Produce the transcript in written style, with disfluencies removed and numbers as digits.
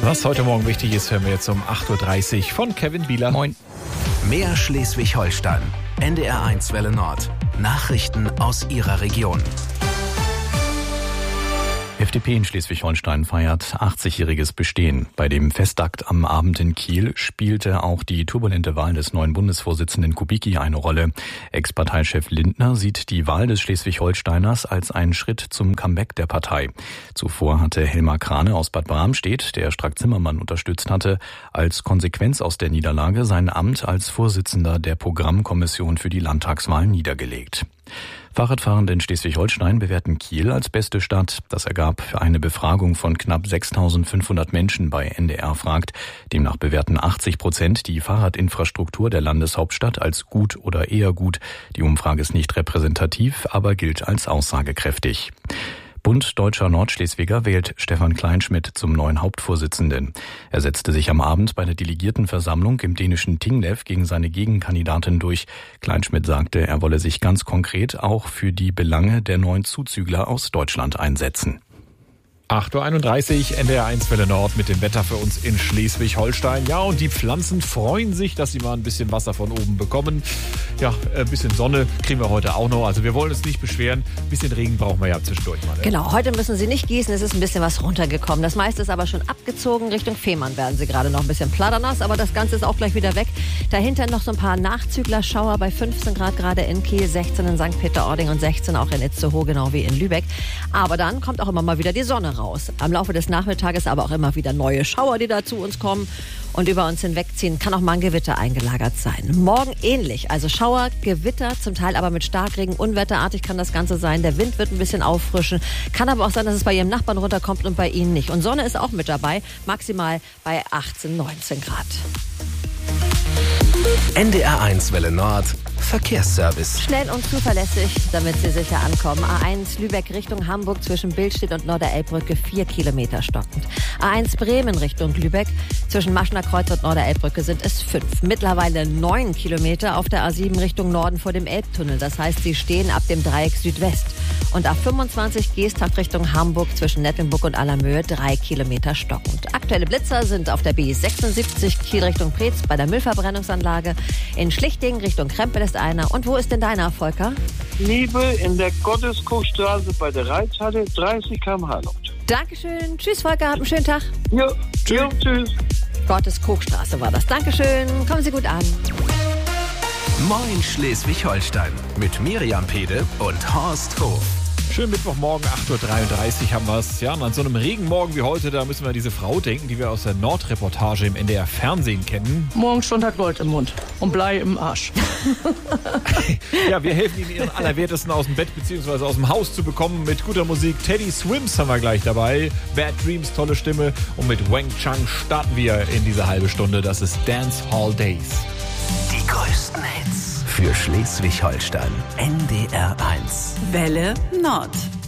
Was heute Morgen wichtig ist, hören wir jetzt um 8.30 Uhr von Kevin Bieler. Moin. Mehr Schleswig-Holstein. NDR1 Welle Nord. Nachrichten aus Ihrer Region. FDP in Schleswig-Holstein feiert 80-jähriges Bestehen. Bei dem Festakt am Abend in Kiel spielte auch die turbulente Wahl des neuen Bundesvorsitzenden Kubicki eine Rolle. Ex-Parteichef Lindner sieht die Wahl des Schleswig-Holsteiners als einen Schritt zum Comeback der Partei. Zuvor hatte Helmar Krane aus Bad Bramstedt, der Strack-Zimmermann unterstützt hatte, als Konsequenz aus der Niederlage sein Amt als Vorsitzender der Programmkommission für die Landtagswahl niedergelegt. Fahrradfahrende in Schleswig-Holstein bewerten Kiel als beste Stadt. Das ergab für eine Befragung von knapp 6.500 Menschen bei NDR fragt. Demnach bewerten 80% die Fahrradinfrastruktur der Landeshauptstadt als gut oder eher gut. Die Umfrage ist nicht repräsentativ, aber gilt als aussagekräftig. Bund Deutscher Nordschleswiger wählt Stefan Kleinschmidt zum neuen Hauptvorsitzenden. Er setzte sich am Abend bei der Delegiertenversammlung im dänischen Tinglev gegen seine Gegenkandidatin durch. Kleinschmidt sagte, er wolle sich ganz konkret auch für die Belange der neuen Zuzügler aus Deutschland einsetzen. 8.31 Uhr, NDR1 Welle Nord mit dem Wetter für uns in Schleswig-Holstein. Ja, und die Pflanzen freuen sich, dass sie mal ein bisschen Wasser von oben bekommen. Ja, ein bisschen Sonne kriegen wir heute auch noch. Also wir wollen uns nicht beschweren. Ein bisschen Regen brauchen wir ja zwischendurch mal. Ne? Genau, heute müssen sie nicht gießen. Es ist ein bisschen was runtergekommen. Das meiste ist aber schon abgezogen. Richtung Fehmarn werden sie gerade noch ein bisschen platternass. Aber das Ganze ist auch gleich wieder weg. Dahinter noch so ein paar Nachzüglerschauer bei 15 Grad gerade in Kiel, 16 in St. Peter-Ording und 16 auch in Itzehoe, genau wie in Lübeck. Aber dann kommt auch immer mal wieder die Sonne raus. Am Laufe des Nachmittages aber auch immer wieder neue Schauer, die da zu uns kommen und über uns hinwegziehen. Kann auch mal ein Gewitter eingelagert sein. Morgen ähnlich, also Schauer, Gewitter, zum Teil aber mit Starkregen, unwetterartig kann das Ganze sein. Der Wind wird ein bisschen auffrischen. Kann aber auch sein, dass es bei Ihrem Nachbarn runterkommt und bei Ihnen nicht. Und Sonne ist auch mit dabei, maximal bei 18, 19 Grad. NDR1 Welle Nord. Verkehrsservice. Schnell und zuverlässig, damit Sie sicher ankommen. A1 Lübeck Richtung Hamburg zwischen Billstedt und Norderelbbrücke 4 Kilometer stockend. A1 Bremen Richtung Lübeck zwischen Maschner Kreuz und Norderelbbrücke sind es 5. Mittlerweile 9 Kilometer auf der A7 Richtung Norden vor dem Elbtunnel. Das heißt, Sie stehen ab dem Dreieck Südwest. Und A25 Geesthacht Richtung Hamburg zwischen Nettelnburg und Allermöhe 3 Kilometer stockend. Aktuelle Blitzer sind auf der B76 Kiel Richtung Preetz bei der Müllverbrennungsanlage. In Schlichting Richtung Krempel ist einer. Und wo ist denn deiner, Volker? Liebe in der Gotteskochstraße bei der Reithalle, 30 km/h noch. Dankeschön. Tschüss, Volker. Habt einen schönen Tag. Ja, tschüss. Gotteskochstraße war das. Dankeschön. Kommen Sie gut an. Moin Schleswig-Holstein mit Miriam Pede und Horst Hof. Schönen Mittwochmorgen, 8.33 Uhr haben wir es. Ja, und an so einem Regenmorgen wie heute, da müssen wir diese Frau denken, die wir aus der Nordreportage im NDR-Fernsehen kennen. Morgenstund hat Gold im Mund und Blei im Arsch. Ja, wir helfen Ihnen, Ihren Allerwertesten aus dem Bett bzw. aus dem Haus zu bekommen. Mit guter Musik. Teddy Swims haben wir gleich dabei. Bad Dreams, tolle Stimme. Und mit Wang Chang starten wir in diese halbe Stunde. Das ist Dance Hall Days. Die größten Hits für Schleswig-Holstein. NDR1. Welle Nord.